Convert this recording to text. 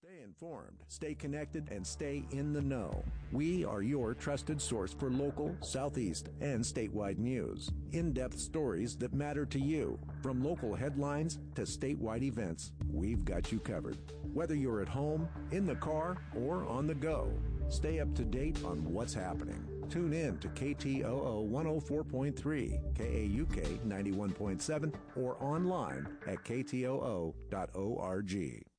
Stay informed, stay connected, and stay in the know. We are your trusted source for local, Southeast, and statewide news. In-depth stories that matter to you. From local headlines to statewide events, we've got you covered. Whether you're at home, in the car, or on the go, stay up to date on what's happening. Tune in to KTOO 104.3, KAUK 91.7, or online at ktoo.org.